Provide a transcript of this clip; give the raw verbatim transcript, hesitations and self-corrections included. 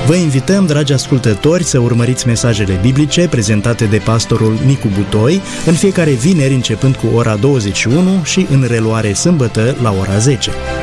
Vă invităm, dragi ascultători, să urmăriți mesajele biblice prezentate de pastorul Nicu Butoi în fiecare vineri începând cu ora douăzeci și unu și în reluare sâmbătă la ora zece.